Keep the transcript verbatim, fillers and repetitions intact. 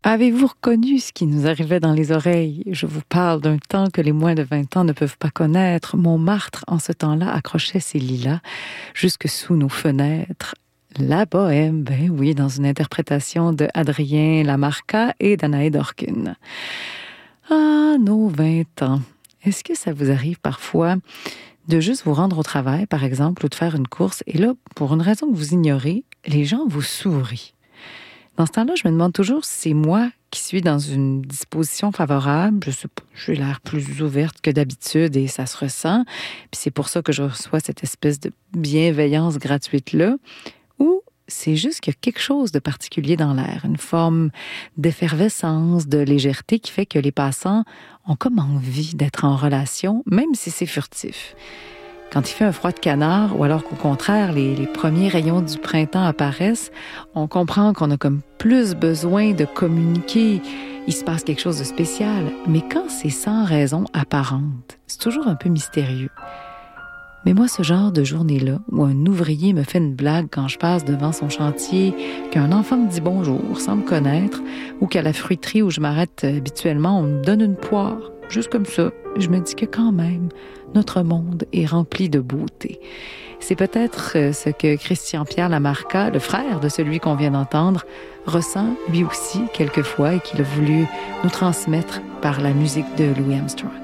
Avez-vous reconnu ce qui nous arrivait dans les oreilles? Je vous parle d'un temps que les moins de vingt ans ne peuvent pas connaître. Montmartre, en ce temps-là, accrochait ses lilas jusque sous nos fenêtres. La bohème, ben oui, dans une interprétation de Adrien Lamarca et d'Anaï Dorkin. Ah, nos vingt ans. Est-ce que ça vous arrive parfois de juste vous rendre au travail, par exemple, ou de faire une course, et là, pour une raison que vous ignorez, les gens vous sourient? Dans ce temps-là, je me demande toujours si c'est moi qui suis dans une disposition favorable. Je sais pas, j'ai l'air plus ouverte que d'habitude et ça se ressent. Puis c'est pour ça que je reçois cette espèce de bienveillance gratuite-là. Ou c'est juste qu'il y a quelque chose de particulier dans l'air, une forme d'effervescence, de légèreté qui fait que les passants ont comme envie d'être en relation, même si c'est furtif. Quand il fait un froid de canard, ou alors qu'au contraire, les, les premiers rayons du printemps apparaissent, on comprend qu'on a comme plus besoin de communiquer. Il se passe quelque chose de spécial. Mais quand c'est sans raison apparente, c'est toujours un peu mystérieux. Mais moi, ce genre de journée-là, où un ouvrier me fait une blague quand je passe devant son chantier, qu'un enfant me dit bonjour sans me connaître, ou qu'à la fruiterie où je m'arrête habituellement, on me donne une poire, juste comme ça, je me dis que quand même, notre monde est rempli de beauté. C'est peut-être ce que Christian-Pierre Lamarca, le frère de celui qu'on vient d'entendre, ressent lui aussi quelquefois et qu'il a voulu nous transmettre par la musique de Louis Armstrong.